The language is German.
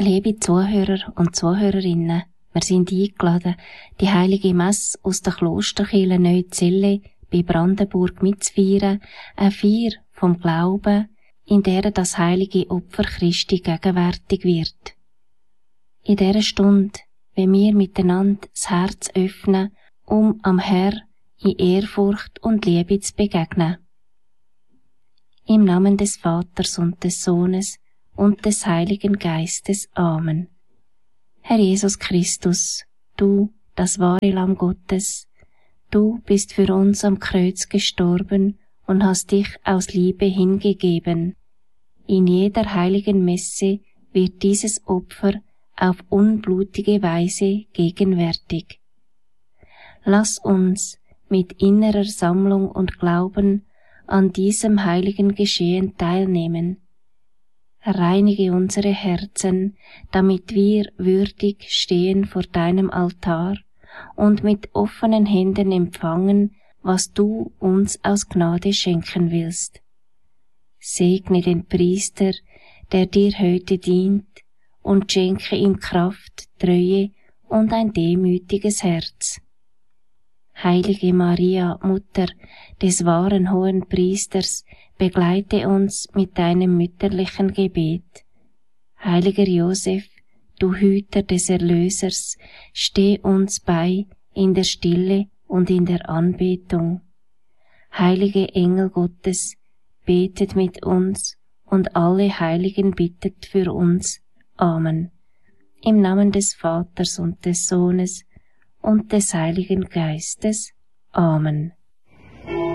Liebe Zuhörer und Zuhörerinnen, wir sind eingeladen, die heilige Messe aus der Klosterkirche Neuzelle bei Brandenburg mitzufeiern, eine Feier vom Glauben, in der das heilige Opfer Christi gegenwärtig wird. In dieser Stunde, wenn wir miteinander das Herz öffnen, um am Herr in Ehrfurcht und Liebe zu begegnen. Im Namen des Vaters und des Sohnes und des Heiligen Geistes. Amen. Herr Jesus Christus, du, das wahre Lamm Gottes, du bist für uns am Kreuz gestorben und hast dich aus Liebe hingegeben. In jeder heiligen Messe wird dieses Opfer auf unblutige Weise gegenwärtig. Lass uns mit innerer Sammlung und Glauben an diesem heiligen Geschehen teilnehmen. Reinige unsere Herzen, damit wir würdig stehen vor deinem Altar und mit offenen Händen empfangen, was du uns aus Gnade schenken willst. Segne den Priester, der dir heute dient, und schenke ihm Kraft, Treue und ein demütiges Herz. Heilige Maria, Mutter des wahren hohen Priesters, begleite uns mit deinem mütterlichen Gebet. Heiliger Josef, du Hüter des Erlösers, steh uns bei in der Stille und in der Anbetung. Heilige Engel Gottes, betet mit uns und alle Heiligen bittet für uns. Amen. Im Namen des Vaters und des Sohnes und des Heiligen Geistes. Amen.